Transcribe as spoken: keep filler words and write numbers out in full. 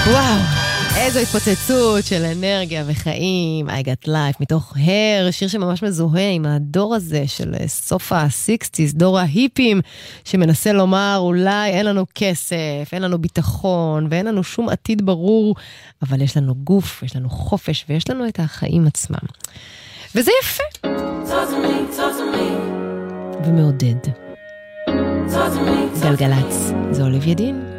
וואו, איזו התפוצצות של אנרגיה וחיים, I got life, מתוך הר, שיר שממש מזוהה עם הדור הזה של סוף ה-שישים, דור ההיפים, שמנסה לומר, אולי אין לנו כסף, אין לנו ביטחון, ואין לנו שום עתיד ברור, אבל יש לנו גוף, יש לנו חופש, ויש לנו את החיים עצמם. וזה יפה. ומעודד. גלגלץ, זה אוליב ידין.